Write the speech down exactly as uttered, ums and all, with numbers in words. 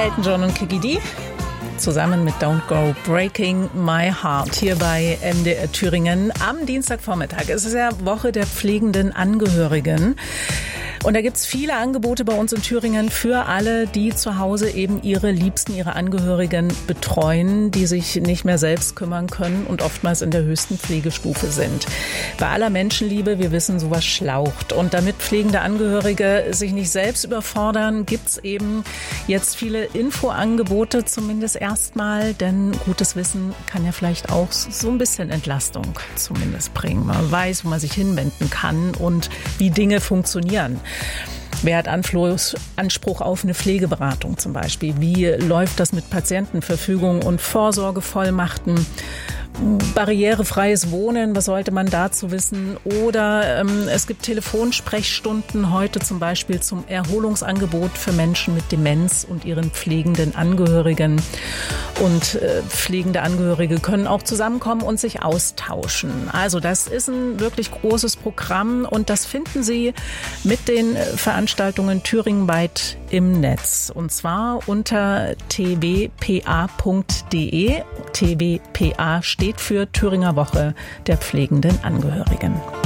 Elton John und Kiki D zusammen mit Don't Go Breaking My Heart hier bei M D R Thüringen am Dienstagvormittag. Es ist ja Woche der pflegenden Angehörigen. Und da gibt's viele Angebote bei uns in Thüringen für alle, die zu Hause eben ihre Liebsten, ihre Angehörigen betreuen, die sich nicht mehr selbst kümmern können und oftmals in der höchsten Pflegestufe sind. Bei aller Menschenliebe, wir wissen, sowas schlaucht. Und damit pflegende Angehörige sich nicht selbst überfordern, gibt's eben jetzt viele Infoangebote, zumindest erstmal, denn gutes Wissen kann ja vielleicht auch so ein bisschen Entlastung zumindest bringen. Man weiß, wo man sich hinwenden kann und wie Dinge funktionieren. Wer hat Anspruch auf eine Pflegeberatung zum Beispiel? Wie läuft das mit Patientenverfügung und Vorsorgevollmachten? Barrierefreies Wohnen, was sollte man dazu wissen? Oder ähm, es gibt Telefonsprechstunden heute zum Beispiel zum Erholungsangebot für Menschen mit Demenz und ihren pflegenden Angehörigen. Und äh, pflegende Angehörige können auch zusammenkommen und sich austauschen. Also das ist ein wirklich großes Programm und das finden Sie mit den Veranstaltungen thüringenweit im Netz. Und zwar unter t w p a punkt d e. T W P A steht für Thüringer Woche der pflegenden Angehörigen.